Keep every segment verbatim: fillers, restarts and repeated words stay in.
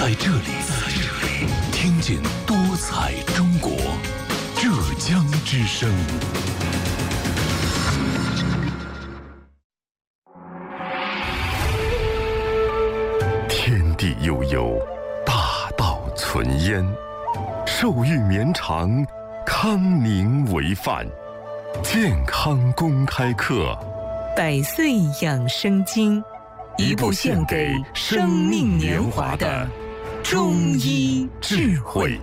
在这里听见多彩中国，浙江之声。天地悠悠，大道存焉，寿育绵长，康宁为范。健康公开课， 百岁养生经，一部献给生命年华的中医智慧。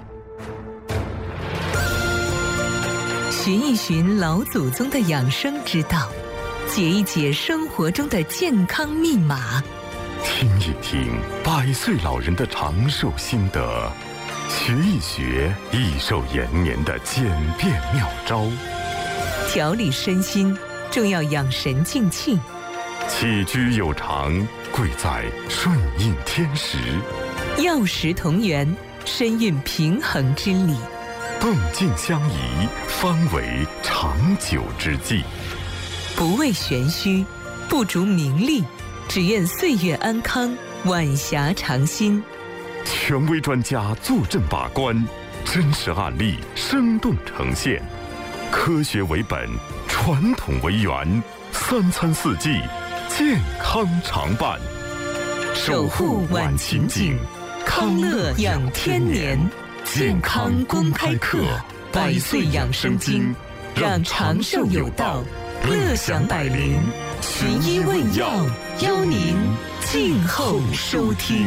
寻一寻老祖宗的养生之道，解一解生活中的健康密码， 听一听百岁老人的长寿心得，学一学益寿延年的简便妙招。 调理身心，重要养神静气。 起居有常，贵在顺应天时。 药食同源，身运平衡之理。 动静相宜，方为长久之计。 不为玄虚，不逐名利，只愿岁月安康，晚霞长新。 权威专家坐镇把关，真实案例生动呈现。科学为本，传统为源，三餐四季，健康常伴。 守护晚晴景，康乐养天年。健康公开课，百岁养生经，让长寿有道，乐享百龄。寻医问药，邀您静候收听。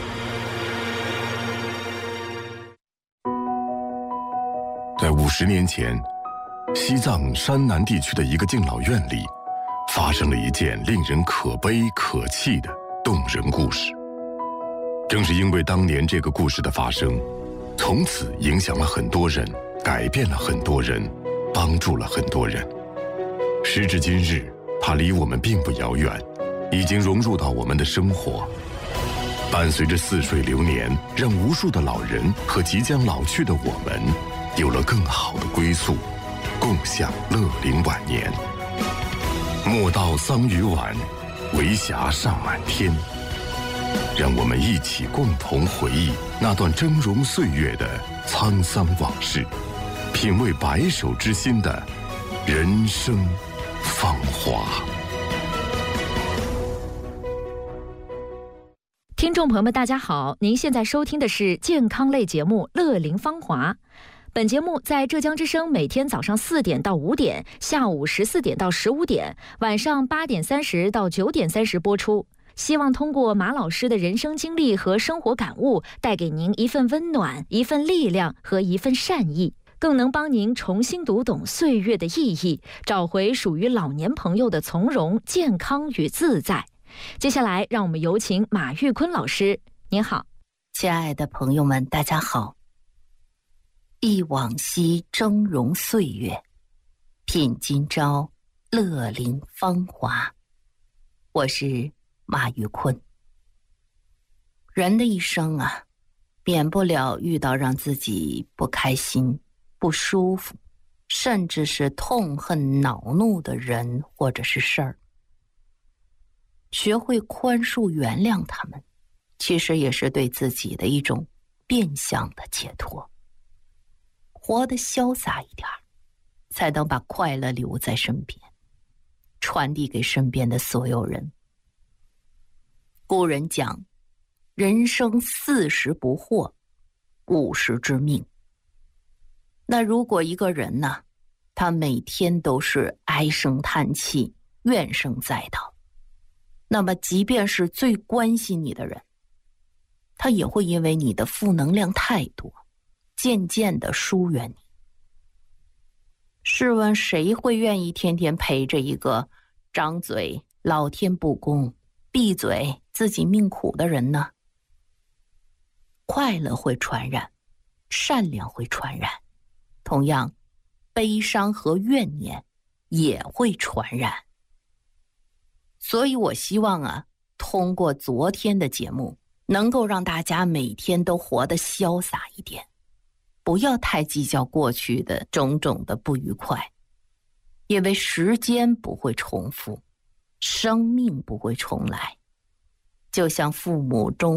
在五十年前，西藏山南地区的一个敬老院里，发生了一件令人可悲可泣的动人故事。正是因为当年这个故事的发生，从此影响了很多人，改变了很多人，帮助了很多人。时至今日，它离我们并不遥远，已经融入到我们的生活，伴随着似水流年，让无数的老人和即将老去的我们有了更好的归宿，共享乐龄晚年。莫道桑榆晚，为霞尚满天。让我们一起共同回忆那段峥嵘岁月的沧桑往事，品味白首之心的人生芳华。 听众朋友们大家好，您现在收听的是健康类节目《乐龄芳华》。本节目在浙江之声每天早上四点到五点，下午十四点到十五点，晚上八点三十到九点三十播出。希望通过马老师的人生经历和生活感悟，带给您一份温暖、一份力量和一份善意，更能帮您重新读懂岁月的意义，找回属于老年朋友的从容、健康与自在。接下来，让我们有请马玉坤老师。您好。 亲爱的朋友们，大家好。忆往昔峥嵘岁月，品今朝乐龄芳华。我是马玉坤。人的一生啊，免不了遇到让自己不开心、不舒服，甚至是痛恨恼怒的人或者是事儿。学会宽恕原谅他们，其实也是对自己的一种变相的解脱。活得潇洒一点，才能把快乐留在身边，传递给身边的所有人。古人讲，人生四十不惑，五十知命。那如果一个人呢，他每天都是唉声叹气、怨声载道，那么即便是最关心你的人，他也会因为你的负能量太多，渐渐地疏远你。试问谁会愿意天天陪着一个张嘴老天不公，闭嘴自己命苦的人呢？快乐会传染，善良会传染，同样悲伤和怨念也会传染。所以我希望啊，通过昨天的节目，能够让大家每天都活得潇洒一点，不要太计较过去的种种的不愉快，因为时间不会重复，生命不会重来。就像父母中